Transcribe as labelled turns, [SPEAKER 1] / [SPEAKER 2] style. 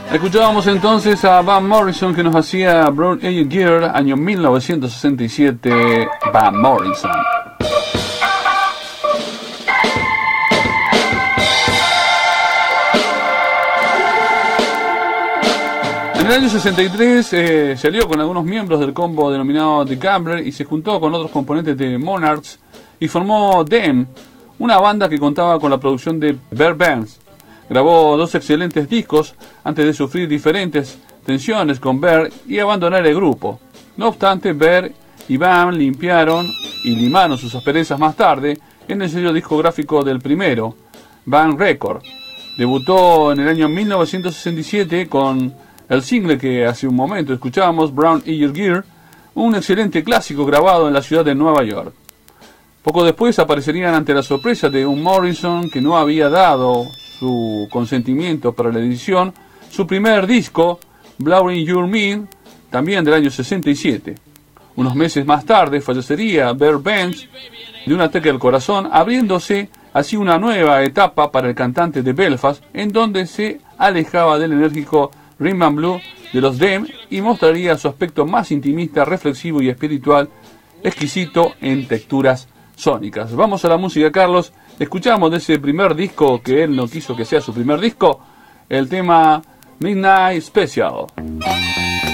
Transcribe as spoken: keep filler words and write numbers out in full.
[SPEAKER 1] Escuchábamos entonces a Van Morrison, que nos hacía Brown Eyed Girl, año mil novecientos sesenta y siete, Van Morrison. En el año sesenta y tres eh, se alió con algunos miembros del combo denominado The Gambler y se juntó con otros componentes de Monarchs y formó Them, una banda que contaba con la producción de Bear Bands. Grabó dos excelentes discos antes de sufrir diferentes tensiones con Bear y abandonar el grupo. No obstante, Bear y Bam limpiaron y limaron sus asperezas más tarde en el sello discográfico del primero, Bam Record. Debutó en el año mil novecientos sesenta y siete con el single que hace un momento escuchábamos, Brown Eyed Girl, un excelente clásico grabado en la ciudad de Nueva York. Poco después aparecerían ante la sorpresa de un Morrison que no había dado su consentimiento para la edición, su primer disco, Blowing Your Mind, también del año sesenta y siete. Unos meses más tarde fallecería Bear Banks de un ataque al corazón, abriéndose así una nueva etapa para el cantante de Belfast, en donde se alejaba del enérgico Rhythm and Blues de los Them y mostraría su aspecto más intimista, reflexivo y espiritual, exquisito en texturas sónicas. Vamos a la música, Carlos. Escuchamos de ese primer disco que él no quiso que sea su primer disco, el tema Midnight Special.